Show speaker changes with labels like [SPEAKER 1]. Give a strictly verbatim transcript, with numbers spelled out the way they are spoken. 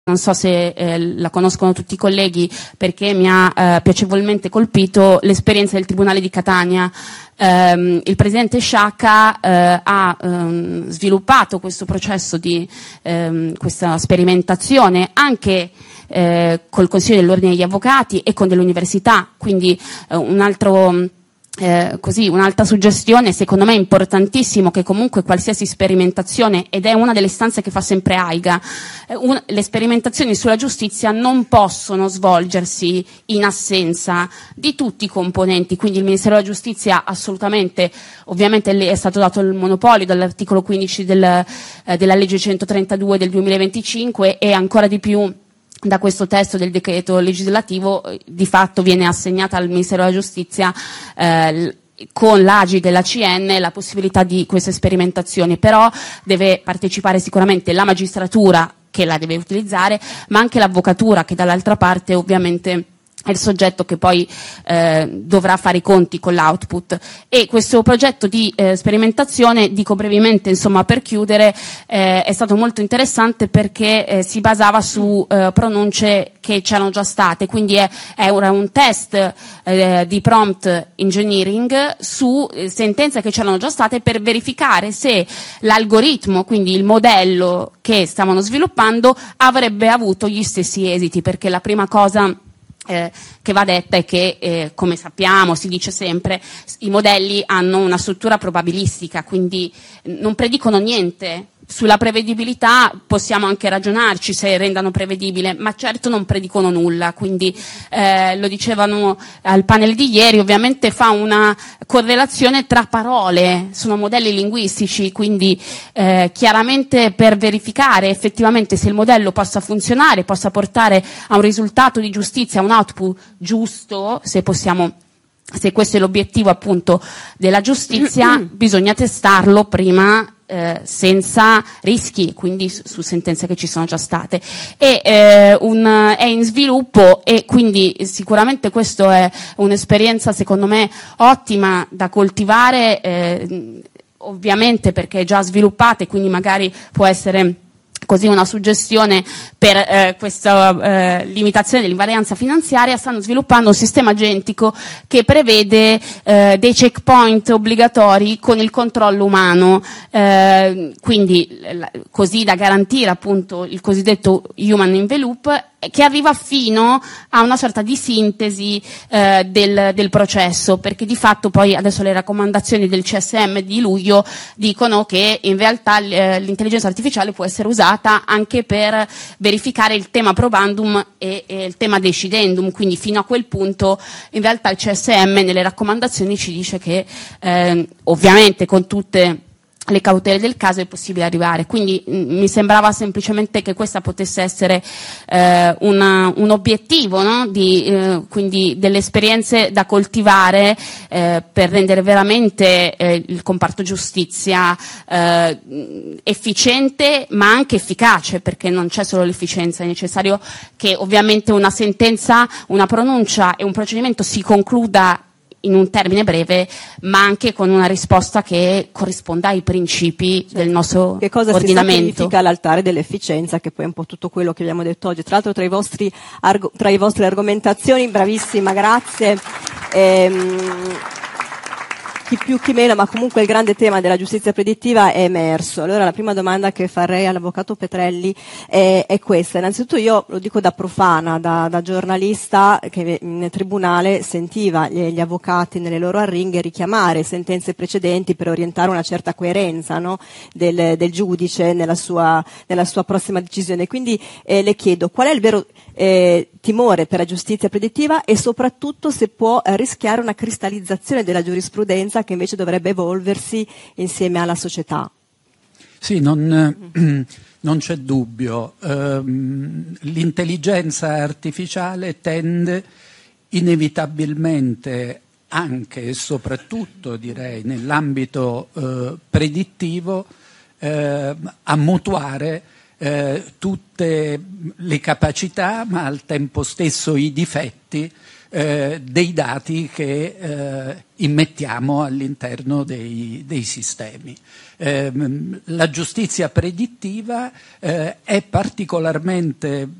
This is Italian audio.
[SPEAKER 1] non so se eh, la conoscono tutti i colleghi perché mi ha eh, piacevolmente colpito l'esperienza del Tribunale di Catania. Um, il presidente Sciacca uh, ha um, sviluppato questo processo di um, questa sperimentazione anche uh, col Consiglio dell'Ordine degli Avvocati e con delle università, quindi uh, un altro Eh, così un'altra suggestione, secondo me è importantissimo che comunque qualsiasi sperimentazione, ed è una delle istanze che fa sempre AIGA, eh, un, le sperimentazioni sulla giustizia non possono svolgersi in assenza di tutti i componenti, quindi il Ministero della Giustizia assolutamente, ovviamente è stato dato il monopolio dall'articolo quindici del, eh, della legge centotrentadue del duemilaventicinque e ancora di più da questo testo del decreto legislativo di fatto viene assegnata al Ministero della Giustizia eh, con l'A G I della C N la possibilità di queste sperimentazioni, però deve partecipare sicuramente la magistratura che la deve utilizzare, ma anche l'avvocatura che dall'altra parte ovviamente è il soggetto che poi eh, dovrà fare i conti con l'output. E questo progetto di eh, sperimentazione, dico brevemente, insomma, per chiudere, eh, è stato molto interessante perché eh, si basava su eh, pronunce che c'erano già state, quindi è, è un test eh, di prompt engineering su eh, sentenze che c'erano già state per verificare se l'algoritmo, quindi il modello che stavano sviluppando, avrebbe avuto gli stessi esiti, perché la prima cosa Eh, che va detta è che, eh, come sappiamo, si dice sempre, i modelli hanno una struttura probabilistica, quindi non predicono niente. Sulla prevedibilità possiamo anche ragionarci se rendano prevedibile, ma certo non predicono nulla, quindi eh, lo dicevano al panel di ieri, ovviamente fa una correlazione tra parole, sono modelli linguistici, quindi eh, chiaramente per verificare effettivamente se il modello possa funzionare, possa portare a un risultato di giustizia, a un output giusto, se possiamo, se questo è l'obiettivo appunto della giustizia, bisogna testarlo prima Eh, senza rischi, quindi su, su sentenze che ci sono già state, e eh, un, è in sviluppo, e quindi sicuramente questo è un'esperienza secondo me ottima da coltivare, eh, ovviamente perché è già sviluppata e quindi magari può essere così una suggestione per eh, questa eh, limitazione dell'invarianza finanziaria. Stanno sviluppando un sistema agentico che prevede eh, dei checkpoint obbligatori con il controllo umano, eh, quindi l- così da garantire appunto il cosiddetto human in the loop, che arriva fino a una sorta di sintesi eh, del, del processo, perché di fatto poi adesso le raccomandazioni del C S M di luglio dicono che in realtà eh, l'intelligenza artificiale può essere usata anche per verificare il tema probandum e, e il tema decidendum, quindi fino a quel punto in realtà il C S M nelle raccomandazioni ci dice che eh, ovviamente con tutte le cautele del caso è possibile arrivare, quindi mh, mi sembrava semplicemente che questa potesse essere eh, una, un obiettivo, no? Di, eh, quindi delle esperienze da coltivare eh, per rendere veramente eh, il comparto giustizia eh, efficiente ma anche efficace, perché non c'è solo l'efficienza, è necessario che ovviamente una sentenza, una pronuncia e un procedimento si concluda in un termine breve, ma anche con una risposta che corrisponda ai principi certo. del nostro
[SPEAKER 2] che cosa
[SPEAKER 1] ordinamento.
[SPEAKER 2] Si sacrifica all'altare dell'efficienza, che poi è un po' tutto quello che abbiamo detto oggi. Tra l'altro tra i vostri arg- tra i vostre argomentazioni, bravissima, grazie. Ehm, chi più chi meno, ma comunque il grande tema della giustizia predittiva è emerso. Allora la prima domanda che farei all'avvocato Petrelli è, è questa. Innanzitutto io lo dico da profana, da, da giornalista che nel tribunale sentiva gli, gli avvocati nelle loro arringhe richiamare sentenze precedenti per orientare una certa coerenza, no, del, del giudice nella sua, nella sua prossima decisione. Quindi eh, le chiedo qual è il vero eh, timore per la giustizia predittiva e soprattutto se può eh, rischiare una cristallizzazione della giurisprudenza che invece dovrebbe evolversi insieme alla società.
[SPEAKER 3] Sì, non, non c'è dubbio. Um, l'intelligenza artificiale tende inevitabilmente, anche e soprattutto direi nell'ambito uh, predittivo, uh, a mutuare eh, tutte le capacità, ma al tempo stesso i difetti eh, dei dati che eh, immettiamo all'interno dei, dei sistemi. Eh, la giustizia predittiva eh, è particolarmente